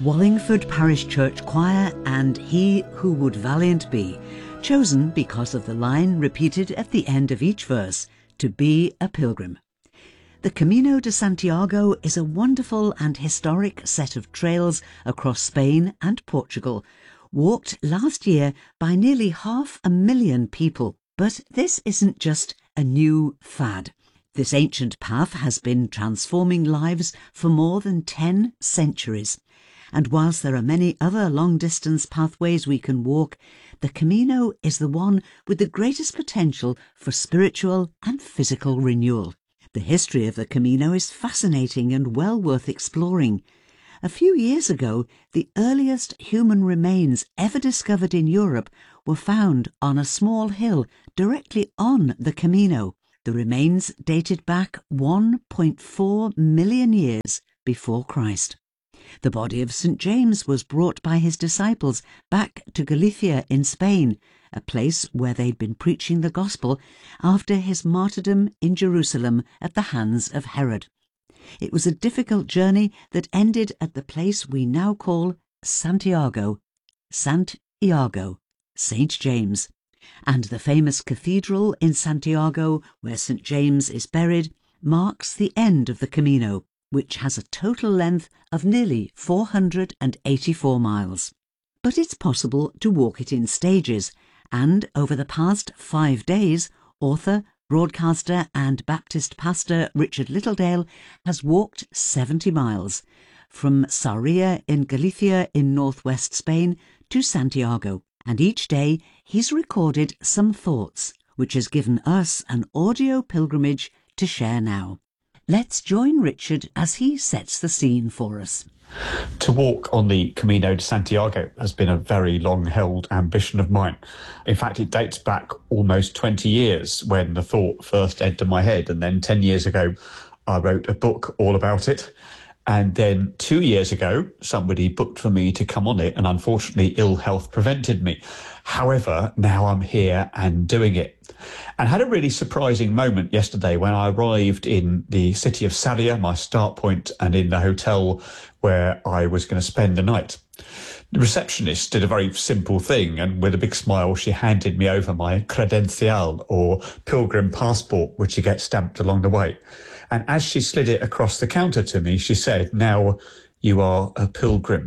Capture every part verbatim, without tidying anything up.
Wallingford Parish Church Choir and He Who Would Valiant Be, chosen because of the line repeated at the end of each verse, to be a pilgrim. The Camino de Santiago is a wonderful and historic set of trails across Spain and Portugal, walked last year by nearly half a million people. But this isn't just a new fad. This ancient path has been transforming lives for more than ten centuries. And whilst there are many other long-distance pathways we can walk, the Camino is the one with the greatest potential for spiritual and physical renewal. The history of the Camino is fascinating and well worth exploring. A few years ago, the earliest human remains ever discovered in Europe were found on a small hill directly on the Camino. The remains dated back one point four million years before Christ. The body of Saint James was brought by his disciples back to Galicia in Spain, a place where they'd been preaching the gospel after his martyrdom in Jerusalem at the hands of Herod. It was a difficult journey that ended at the place we now call Santiago, Sant Iago, Saint James. And the famous cathedral in Santiago, where Saint James is buried, marks the end of the Camino, which has a total length of nearly four hundred eighty-four miles. But it's possible to walk it in stages, and over the past five days, author, broadcaster and Baptist pastor Richard Littledale has walked seventy miles, from Sarria in Galicia in northwest Spain to Santiago, and each day he's recorded some thoughts, which has given us an audio pilgrimage to share now. Let's join Richard as he sets the scene for us. To walk on the Camino de Santiago has been a very long-held ambition of mine. In fact, it dates back almost twenty years when the thought first entered my head, and then ten years ago I wrote a book all about it. And then two years ago, somebody booked for me to come on it, and unfortunately ill health prevented me. However, now I'm here and doing it. And had a really surprising moment yesterday when I arrived in the city of Sarria, my start point, and in the hotel where I was going to spend the night. The receptionist did a very simple thing, and with a big smile she handed me over my credencial, or pilgrim passport, which you get stamped along the way. And as she slid it across the counter to me, she said, "Now you are a pilgrim."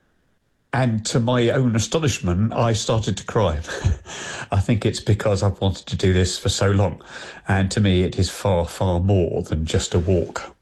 And to my own astonishment, I started to cry. I think it's because I've wanted to do this for so long. And to me, it is far, far more than just a walk.